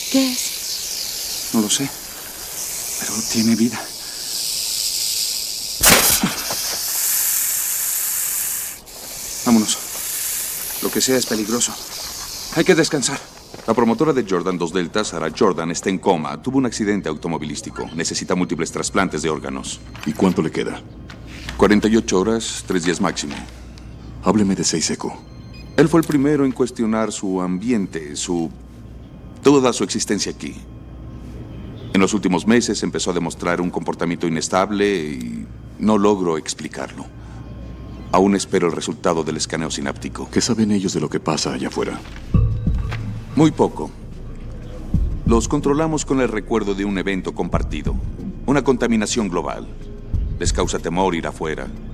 ¿Qué es? No lo sé, pero tiene vida. Vámonos. Lo que sea es peligroso. Hay que descansar. La promotora de Jordan 2 Delta, Sarah Jordan, está en coma. Tuvo un accidente automovilístico. Necesita múltiples trasplantes de órganos. ¿Y cuánto le queda? 48 horas, 3 días máximo. Hábleme de Seiseku. Él fue el primero en cuestionar su ambiente, toda su existencia aquí. En los últimos meses empezó a demostrar un comportamiento inestable y no logro explicarlo. Aún espero el resultado del escaneo sináptico. ¿Qué saben ellos de lo que pasa allá afuera? Muy poco. Los controlamos con el recuerdo de un evento compartido. Una contaminación global. Les causa temor ir afuera.